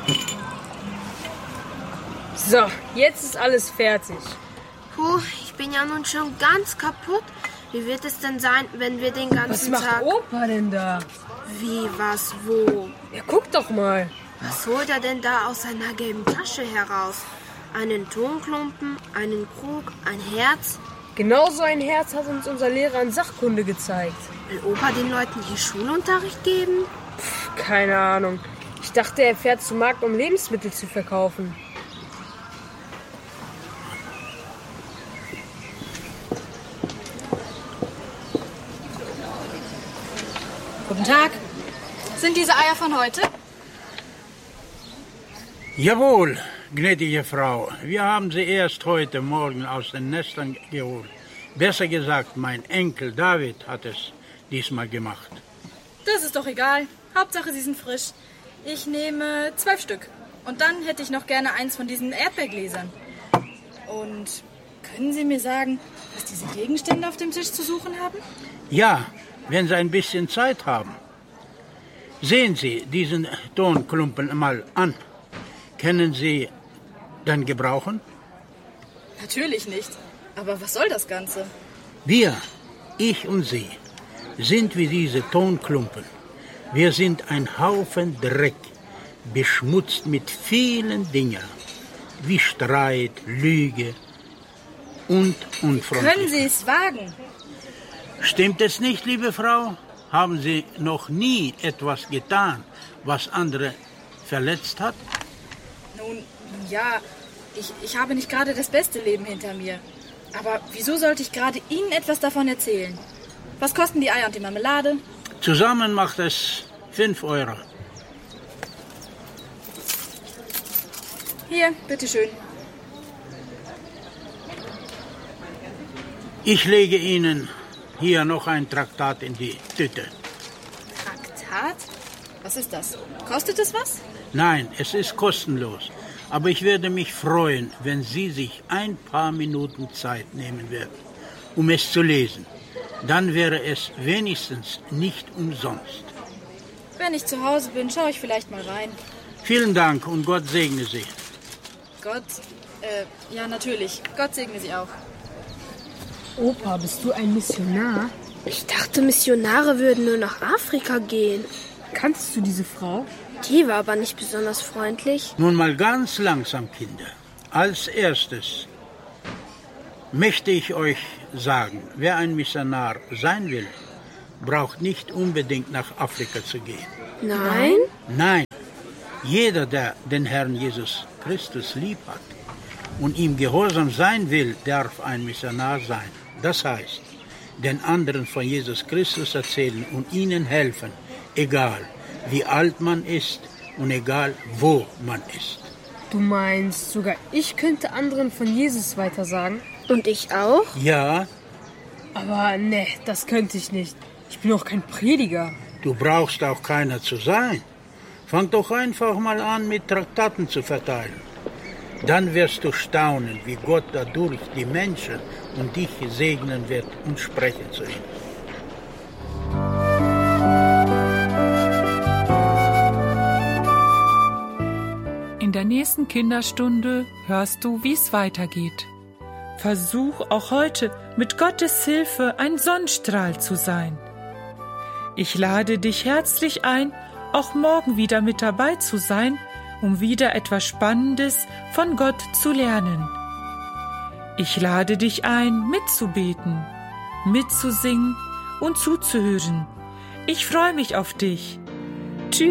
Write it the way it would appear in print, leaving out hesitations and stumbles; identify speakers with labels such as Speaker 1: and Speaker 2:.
Speaker 1: So, jetzt ist alles fertig.
Speaker 2: Puh, ich bin ja nun schon ganz kaputt. Wie wird es denn sein, wenn wir den ganzen
Speaker 1: Was
Speaker 2: Tag...
Speaker 1: macht Opa denn da?
Speaker 2: Wie, was, wo?
Speaker 1: Ja, guck doch mal.
Speaker 2: Was holt er denn da aus seiner gelben Tasche heraus? Einen Tonklumpen, einen Krug, ein Herz?
Speaker 1: Genau so ein Herz hat uns unser Lehrer in Sachkunde gezeigt.
Speaker 2: Will Opa den Leuten hier Schulunterricht geben?
Speaker 1: Keine Ahnung. Ich dachte, er fährt zum Markt, um Lebensmittel zu verkaufen.
Speaker 3: Guten Tag. Sind diese Eier von heute?
Speaker 4: Jawohl, gnädige Frau. Wir haben sie erst heute Morgen aus den Nestern geholt. Besser gesagt, mein Enkel David hat es diesmal gemacht.
Speaker 3: Das ist doch egal. Hauptsache, sie sind frisch. Ich nehme 12 Stück. Und dann hätte ich noch gerne eins von diesen Erdbeergläsern. Und können Sie mir sagen, was diese Gegenstände auf dem Tisch zu suchen haben?
Speaker 4: Ja, wenn Sie ein bisschen Zeit haben. Sehen Sie diesen Tonklumpen mal an. Können Sie dann gebrauchen?
Speaker 3: Natürlich nicht. Aber was soll das Ganze?
Speaker 4: Wir, ich und Sie, sind wie diese Tonklumpen. Wir sind ein Haufen Dreck, beschmutzt mit vielen Dingen, wie Streit, Lüge und Unfreundlichkeit.
Speaker 3: Können Sie es wagen?
Speaker 4: Stimmt es nicht, liebe Frau? Haben Sie noch nie etwas getan, was andere verletzt hat?
Speaker 3: Nun, ja, ich habe nicht gerade das beste Leben hinter mir. Aber wieso sollte ich gerade Ihnen etwas davon erzählen? Was kosten die Eier und die Marmelade?
Speaker 4: Zusammen macht es 5 Euro.
Speaker 3: Hier, bitteschön.
Speaker 4: Ich lege Ihnen hier noch ein Traktat in die Tüte.
Speaker 3: Traktat? Was ist das? Kostet es was?
Speaker 4: Nein, es ist kostenlos. Aber ich werde mich freuen, wenn Sie sich ein paar Minuten Zeit nehmen werden, um es zu lesen. Dann wäre es wenigstens nicht umsonst.
Speaker 3: Wenn ich zu Hause bin, schaue ich vielleicht mal rein.
Speaker 4: Vielen Dank und Gott segne Sie.
Speaker 3: Gott, ja natürlich. Gott segne Sie auch.
Speaker 1: Opa, bist du ein Missionar?
Speaker 2: Ich dachte, Missionare würden nur nach Afrika gehen.
Speaker 1: Kannst du diese Frau?
Speaker 2: Die war aber nicht besonders freundlich.
Speaker 4: Nun mal ganz langsam, Kinder. Als erstes möchte ich euch sagen, wer ein Missionar sein will, braucht nicht unbedingt nach Afrika zu gehen.
Speaker 2: Nein?
Speaker 4: Nein, jeder, der den Herrn Jesus Christus lieb hat und ihm gehorsam sein will, darf ein Missionar sein. Das heißt, den anderen von Jesus Christus erzählen und ihnen helfen, egal wie alt man ist und egal wo man ist.
Speaker 1: Du meinst, sogar ich könnte anderen von Jesus weitersagen?
Speaker 2: Und ich auch?
Speaker 4: Ja,
Speaker 1: Aber ne, das könnte ich nicht. Ich bin auch kein Prediger.
Speaker 4: du brauchst auch keiner zu sein. Fang doch einfach mal an, mit Traktaten zu verteilen. Dann wirst du staunen, wie Gott dadurch die Menschen und dich segnen wird und sprechen zu ihnen.
Speaker 5: In der nächsten Kinderstunde hörst du, wie es weitergeht. Versuch auch heute mit Gottes Hilfe ein Sonnenstrahl zu sein. Ich lade dich herzlich ein, auch morgen wieder mit dabei zu sein, um wieder etwas Spannendes von Gott zu lernen. Ich lade dich ein, mitzubeten, mitzusingen und zuzuhören. Ich freue mich auf dich.